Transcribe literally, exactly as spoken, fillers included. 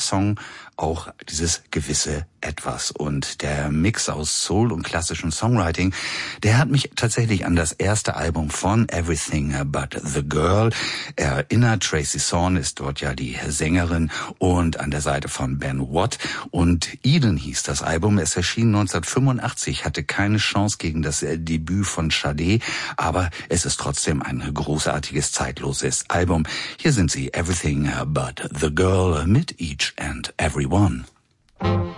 Song auch dieses gewisse Etwas. Und der Mix aus Soul und klassischem Songwriting, der hat mich tatsächlich an das erste Album von Everything But the Girl erinnert. Tracy Thorn ist dort ja die Sängerin und an der Seite von Ben Watt. Und Eden hieß das Album. Es erschien neunzehnhundertfünfundachtzig, hatte keine Chance gegen das Debüt von Sade, aber es ist trotzdem ein großartiges, zeitloses Album. Hier sind sie, Everything But the Girl mit Each and Every One.